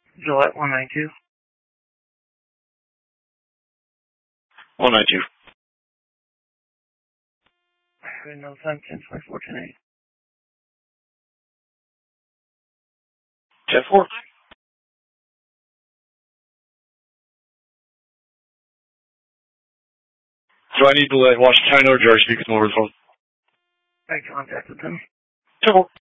Gillette 192. 192. No sun 10 24 10 8. 10-4. Do I need to let Washington know or Jersey speak over the phone? I contacted them. 10-4.